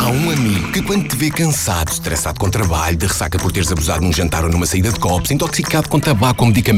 Há um amigo que quando te vê cansado, estressado com trabalho, de ressaca por teres abusado num jantar ou numa saída de copos, intoxicado com tabaco ou medicamentos,